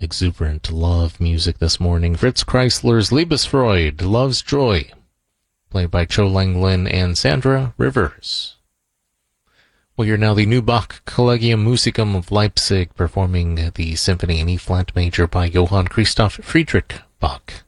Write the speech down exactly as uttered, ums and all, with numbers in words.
exuberant love music this morning. Fritz Kreisler's Liebesfreude, Love's Joy, played by Cho Lang-Lin and Sandra Rivers. Well, you're now the new Bach Collegium Musicum of Leipzig performing the Symphony in E-flat major by Johann Christoph Friedrich Bach.